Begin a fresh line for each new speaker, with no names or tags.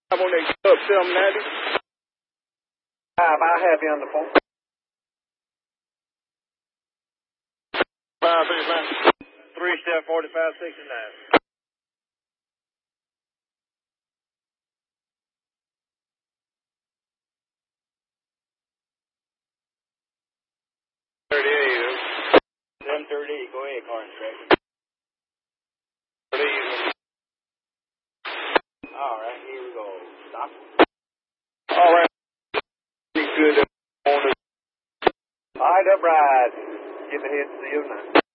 I'm on that up 790.
I have you on the phone.
3 step 4569.
Them 38. Go ahead, car inspector. All right, here we go. Stop.
All right. Good.
All right, up ride. Give the head to you now.